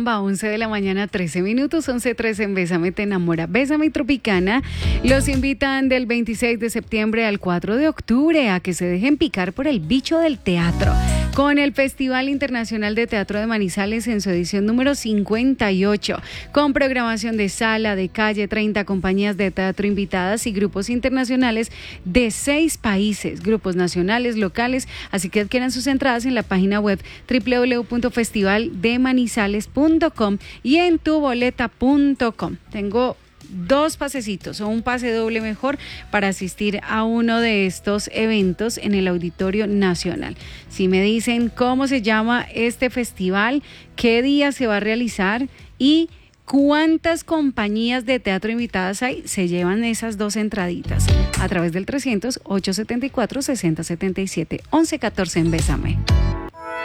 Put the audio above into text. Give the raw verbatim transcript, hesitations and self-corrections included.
Cochabamba, once de la mañana, trece minutos, once trece en Bésame Te Enamora. Bésame Tropicana los invitan del veintiséis de septiembre al cuatro de octubre a que se dejen picar por el bicho del teatro, con el Festival Internacional de Teatro de Manizales en su edición número cincuenta y ocho, con programación de sala, de calle, treinta compañías de teatro invitadas y grupos internacionales de seis países, grupos nacionales, locales, así que adquieran sus entradas en la página web doble u doble u doble u punto festival de manizales punto com y en tu boleta punto com. Tengo dos pasecitos o un pase doble mejor para asistir a uno de estos eventos en el Auditorio Nacional. Si me dicen cómo se llama este festival, qué día se va a realizar y cuántas compañías de teatro invitadas hay, se llevan esas dos entraditas a través del trescientos, ochocientos setenta y cuatro, sesenta setenta y siete, once catorce en Bésame.